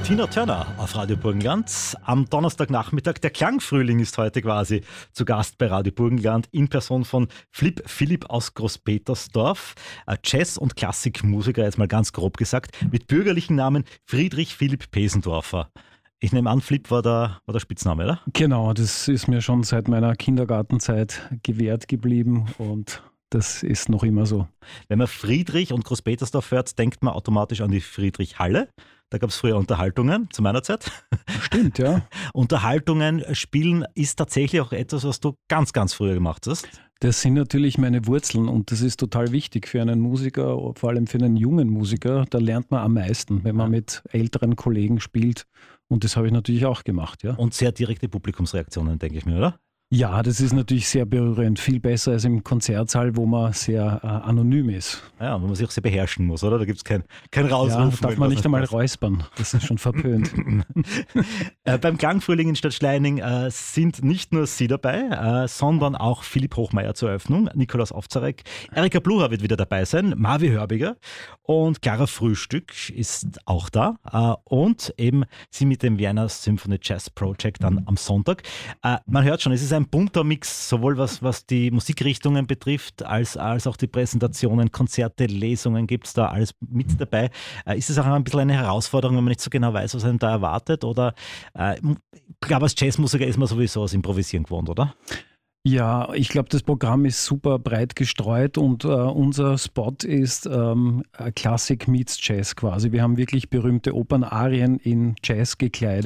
Tina Turner auf Radio Burgenland. Am Donnerstagnachmittag, der Klangfrühling ist heute quasi zu Gast bei Radio Burgenland in Person von Flip Philipp aus Großpetersdorf. Jazz- und Klassikmusiker, jetzt mal ganz grob gesagt, mit bürgerlichen Namen Friedrich Philipp Pesendorfer. Ich nehme an, Flip war der Spitzname, oder? Genau, das ist mir schon seit meiner Kindergartenzeit gewährt geblieben und das ist noch immer so. Wenn man Friedrich und Großpetersdorf hört, denkt man automatisch an die Friedrichhalle. Da gab es früher Unterhaltungen, zu meiner Zeit. Stimmt, ja. Unterhaltungen, Spielen ist tatsächlich auch etwas, was du ganz, ganz früher gemacht hast. Das sind natürlich meine Wurzeln und das ist total wichtig für einen Musiker, vor allem für einen jungen Musiker. Da lernt man am meisten, wenn man mit älteren Kollegen spielt. Und das habe ich natürlich auch gemacht, ja. Und sehr direkte Publikumsreaktionen, denke ich mir, oder? Ja, das ist natürlich sehr berührend. Viel besser als im Konzertsaal, wo man sehr anonym ist. Ja, wo man sich auch sehr beherrschen muss, oder? Da gibt es kein Rausrufen. Ja, darf man nicht einmal räuspern. Das ist schon verpönt. Beim Klangfrühling in Stadtschleining sind nicht nur Sie dabei, sondern auch Philipp Hochmeier zur Eröffnung, Nikolaus Ovzarek, Erika Blucher wird wieder dabei sein, Marvi Hörbiger und Clara Frühstück ist auch da und eben sie mit dem Vienna Symphony Jazz Project dann am Sonntag. Man hört schon, es ist ein bunter Mix, sowohl was die Musikrichtungen betrifft, als auch die Präsentationen, Konzerte, Lesungen, gibt es da alles mit dabei. Ist es auch ein bisschen eine Herausforderung, wenn man nicht so genau weiß, was einem da erwartet? Oder ich glaube, als Jazzmusiker ist man sowieso aus Improvisieren gewohnt, oder? Ja, ich glaube, das Programm ist super breit gestreut und unser Spot ist Classic meets Jazz quasi. Wir haben wirklich berühmte Opernarien in Jazz gekleidet.